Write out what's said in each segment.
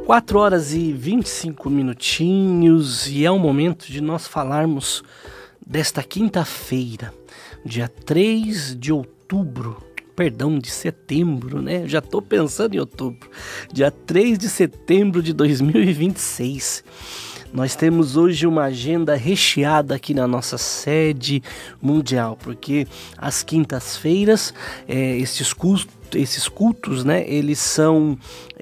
4h25 e é o momento de nós falarmos desta quinta-feira, dia 3 de setembro, né? Já estou pensando em outubro. Dia 3 de setembro de 2026. Nós temos hoje uma agenda recheada aqui na nossa sede mundial, porque às quintas-feiras, esses cultos, né? Eles são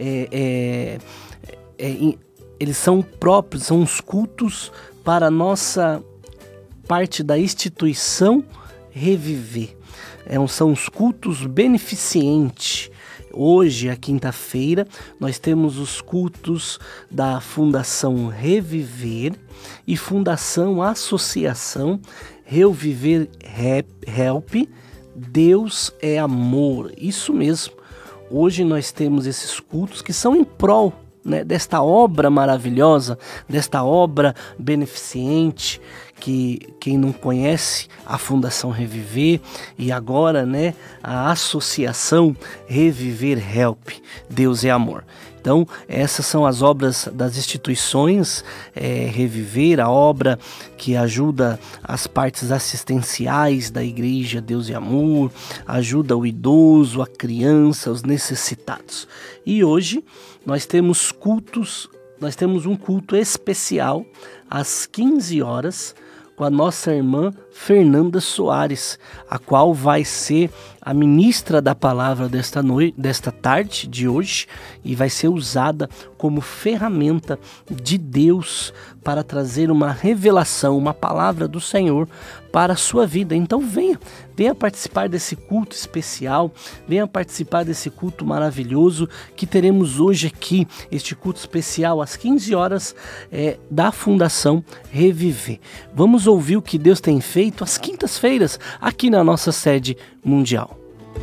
próprios, são os cultos para a nossa parte da instituição Reviver. São os cultos beneficentes. Hoje, a quinta-feira, nós temos os cultos da Fundação Reviver e Fundação Associação Reviver Help. Deus é amor. Isso mesmo. Hoje nós temos esses cultos que são em prol, né, desta obra maravilhosa, desta obra beneficente, que quem não conhece a Fundação Reviver e agora, né, a Associação Reviver Help, Deus é Amor. Então, essas são as obras das instituições Reviver, a obra que ajuda as partes assistenciais da Igreja Deus é Amor, ajuda o idoso, a criança, os necessitados. E hoje nós temos um culto especial às 15 horas com a nossa irmã Fernanda Soares, a qual vai ser a ministra da palavra desta tarde de hoje e vai ser usada como ferramenta de Deus para trazer uma revelação, uma palavra do Senhor para a sua vida. Então venha participar desse culto especial, venha participar desse culto maravilhoso que teremos hoje aqui, este culto especial às 15 horas da Fundação Reviver. Vamos ouvir o que Deus tem feito às quintas-feiras aqui na nossa sede mundial.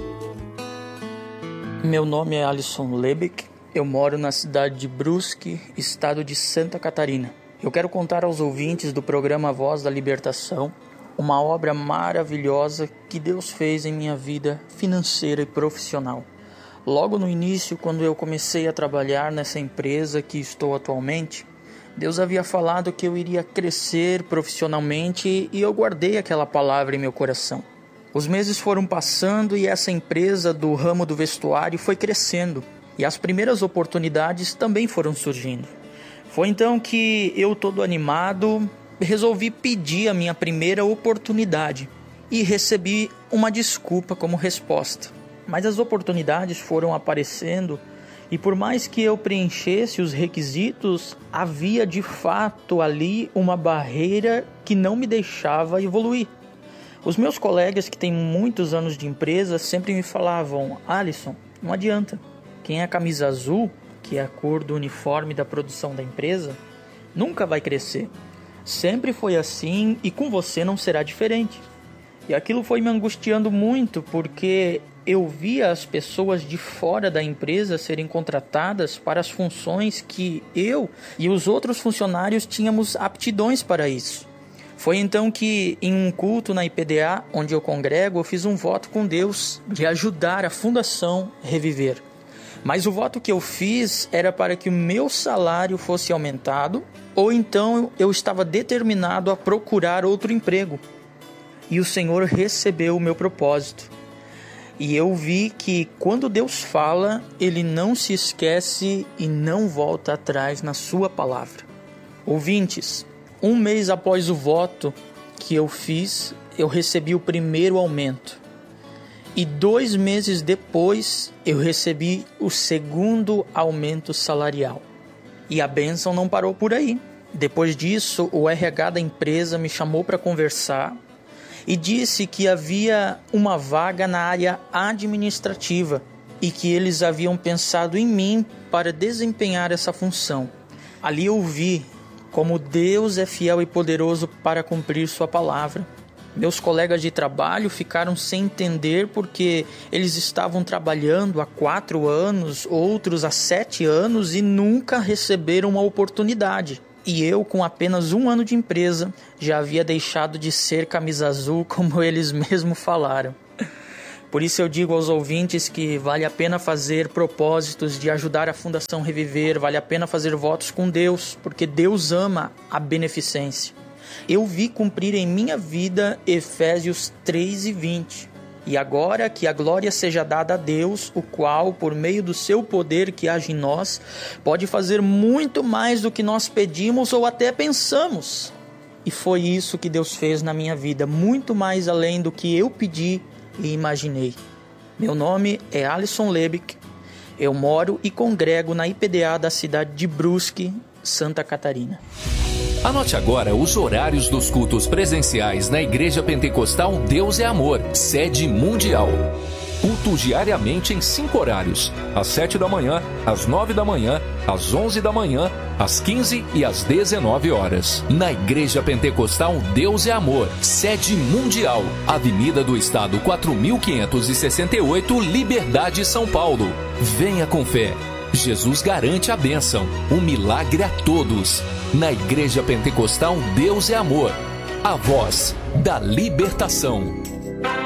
Meu nome é Alisson Lebeck, eu moro na cidade de Brusque, estado de Santa Catarina. Eu quero contar aos ouvintes do programa Voz da Libertação uma obra maravilhosa que Deus fez em minha vida financeira e profissional. Logo no início, quando eu comecei a trabalhar nessa empresa que estou atualmente, Deus havia falado que eu iria crescer profissionalmente e eu guardei aquela palavra em meu coração. Os meses foram passando e essa empresa do ramo do vestuário foi crescendo e as primeiras oportunidades também foram surgindo. Foi então que eu, todo animado, resolvi pedir a minha primeira oportunidade e recebi uma desculpa como resposta. Mas as oportunidades foram aparecendo e por mais que eu preenchesse os requisitos, havia de fato ali uma barreira que não me deixava evoluir. Os meus colegas que têm muitos anos de empresa sempre me falavam: Alisson, não adianta. Quem é a camisa azul, que é a cor do uniforme da produção da empresa, nunca vai crescer. Sempre foi assim e com você não será diferente. E aquilo foi me angustiando muito porque eu via as pessoas de fora da empresa serem contratadas para as funções que eu e os outros funcionários tínhamos aptidões para isso. Foi então que, em um culto na IPDA, onde eu congrego, eu fiz um voto com Deus de ajudar a Fundação Reviver. Mas o voto que eu fiz era para que o meu salário fosse aumentado, ou então eu estava determinado a procurar outro emprego. E o Senhor recebeu o meu propósito. E eu vi que quando Deus fala, Ele não se esquece e não volta atrás na sua palavra. Ouvintes, um mês após o voto que eu fiz, eu recebi o primeiro aumento. E 2 meses depois, eu recebi o segundo aumento salarial. E a bênção não parou por aí. Depois disso, o RH da empresa me chamou para conversar e disse que havia uma vaga na área administrativa e que eles haviam pensado em mim para desempenhar essa função. Ali eu vi como Deus é fiel e poderoso para cumprir sua palavra. Meus colegas de trabalho ficaram sem entender porque eles estavam trabalhando há 4 anos, outros há 7 anos e nunca receberam uma oportunidade. E eu, com apenas 1 ano de empresa, já havia deixado de ser camisa azul, como eles mesmos falaram. Por isso eu digo aos ouvintes que vale a pena fazer propósitos de ajudar a Fundação Reviver, vale a pena fazer votos com Deus, porque Deus ama a beneficência. Eu vi cumprir em minha vida Efésios 3:20. E agora que a glória seja dada a Deus, o qual, por meio do seu poder que age em nós, pode fazer muito mais do que nós pedimos ou até pensamos. E foi isso que Deus fez na minha vida, muito mais além do que eu pedi e imaginei. Meu nome é Alisson Lebick, eu moro e congrego na IPDA da cidade de Brusque, Santa Catarina. Anote agora os horários dos cultos presenciais na Igreja Pentecostal Deus é Amor, sede mundial. Culto diariamente em 5 horários, às 7 da manhã, às 9 da manhã, às 11 da manhã, às 15 e às 19 horas. Na Igreja Pentecostal Deus é Amor, sede mundial, Avenida do Estado 4568, Liberdade, São Paulo. Venha com fé. Jesus garante a bênção, o milagre a todos. Na Igreja Pentecostal Deus é Amor, a voz da libertação.